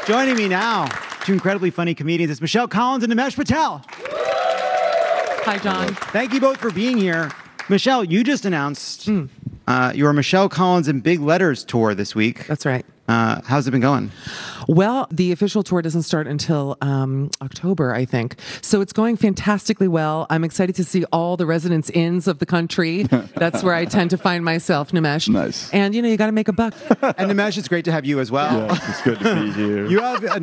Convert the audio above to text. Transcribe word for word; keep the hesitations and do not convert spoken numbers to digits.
Joining me now, two incredibly funny comedians. It's Michelle Collins and Nimesh Patel. Hi, John. Thank you both for being here. Michelle, you just announced mm. uh, your Michelle Collins in Big Letters tour this week. That's right. Uh, how's it been going? Well, the official tour doesn't start until um, October, I think. So it's going fantastically well. I'm excited to see all the residence inns of the country. That's where I tend to find myself, Nimesh. Nice. And, you know, you got to make a buck. And Nimesh, it's great to have you as well. Yeah, it's good to be here. You have a